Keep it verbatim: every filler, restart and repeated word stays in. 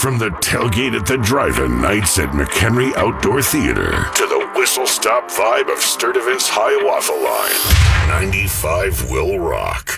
From the tailgate at the drive-in nights at McHenry Outdoor Theater to the whistle-stop vibe of Sturdivant's Hiawatha Line, ninety-five will rock.